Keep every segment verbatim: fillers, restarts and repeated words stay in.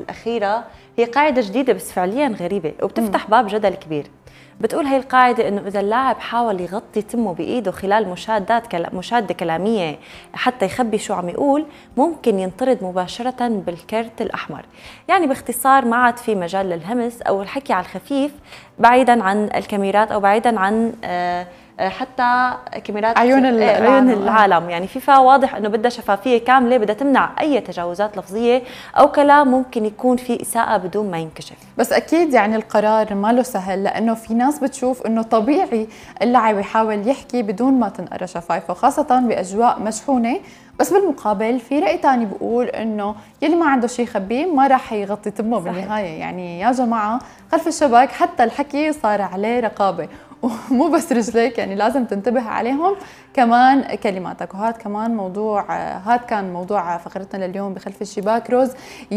الأخيرة هي قاعدة جديدة بس فعليا غريبة وبتفتح باب جدل كبير. بتقول هي القاعدة إنه إذا اللاعب حاول يغطي تمه بإيده خلال مشادات كلا مشادة كلامية حتى يخبي شو عم يقول، ممكن ينطرد مباشرة بالكرت الأحمر. يعني باختصار ما عاد في مجال للهمس أو الحكي على الخفيف بعيدا عن الكاميرات أو بعيدا عن آه حتى كاميرات عيون العالم. عيون العالم. يعني فيفا واضح انه بدها شفافيه كامله، بدها تمنع اي تجاوزات لفظيه او كلام ممكن يكون في اساءه بدون ما ينكشف. بس اكيد يعني القرار ما له سهل، لانه في ناس بتشوف انه طبيعي اللاعب يحاول يحكي بدون ما تنقرا شفايفه، خاصه باجواء مشحونه. بس بالمقابل في رأي تاني بقول انه يلي ما عنده شيء يخبيه ما راح يغطي تمه بالنهايه. يعني يا جماعه خلف الشباك حتى الحكي صار عليه رقابه، ومو بس رجليك يعني لازم تنتبه عليهم، كمان كلماتك. وهذا كمان موضوع، هذا كان موضوع فقرتنا لليوم بخلف الشباك. روز،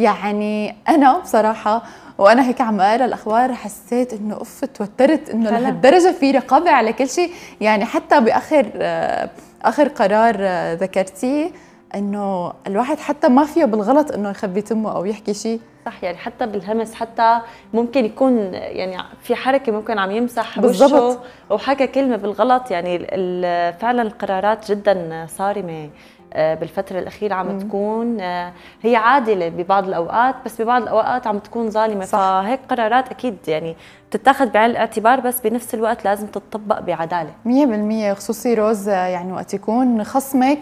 يعني انا بصراحه وانا هيك عم اقرا الاخبار حسيت انه اوف توترت انه لهالدرجه في رقابه على كل شيء. يعني حتى باخر اخر قرار ذكرتيه انه الواحد حتى ما فيه بالغلط انه يخبي تمه او يحكي شيء. صح، يعني حتى بالهمس حتى ممكن يكون يعني في حركه ممكن عم يمسح وشه وحكى كلمه بالغلط. يعني فعلا القرارات جدا صارمه بالفترة الأخيرة عم تكون هي عادلة ببعض الأوقات، بس ببعض الأوقات عم تكون ظالمة. صح. فهيك قرارات أكيد يعني تتاخذ بعين الاعتبار، بس بنفس الوقت لازم تطبق بعدالة مية بالمية. خصوصي روز يعني وقت يكون خصمك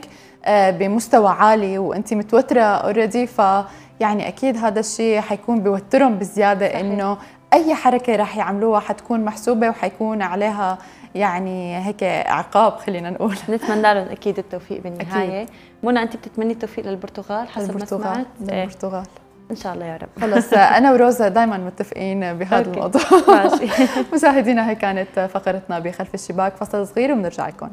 بمستوى عالي وأنت متوترة اوريدي، ف يعني أكيد هذا الشيء حيكون بيوترهم بزيادة. صحيح. إنه أي حركة راح يعملوها حتكون محسوبة وحيكون عليها يعني هيك عقاب، خلينا نقول. نتمنى لهم أكيد التوفيق بالنهاية. منى، أنت بتتمني التوفيق للبرتغال حسب البرتغال. ما سمعت؟ البرتغال إن شاء الله يا رب. خلص أنا وروزا دايما متفقين بهذا الموضوع. ماشي. مشاهدينا، هي كانت فقرتنا بخلف الشباك، فصل صغير وبنرجع لكم.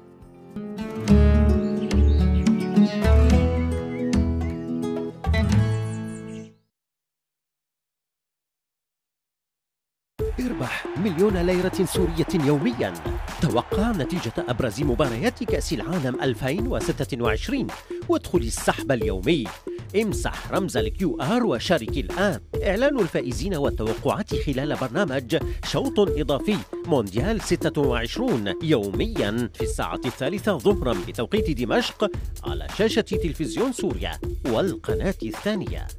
اربح مليون ليرة سورية يوميا. توقع نتيجة أبرز مباريات كأس العالم ألفين وستة وعشرين وادخل السحب اليومي. امسح رمز الكيو آر وشارك الآن. إعلان الفائزين والتوقعات خلال برنامج شوط إضافي مونديال ستة وعشرين يوميا في الساعة الثالثة ظهرا بتوقيت دمشق على شاشة تلفزيون سوريا والقناة الثانية.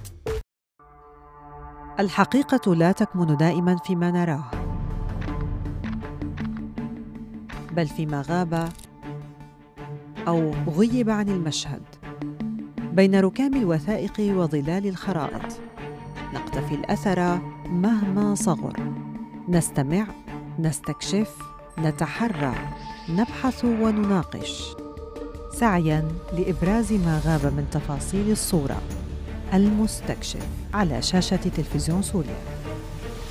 الحقيقة لا تكمن دائما فيما نراه، بل فيما غاب أو غيب عن المشهد. بين ركام الوثائق وظلال الخرائط نقتفي الأثر مهما صغر، نستمع، نستكشف، نتحرى، نبحث ونناقش، سعياً لإبراز ما غاب من تفاصيل الصورة. المستكشف على شاشة تلفزيون سوريا.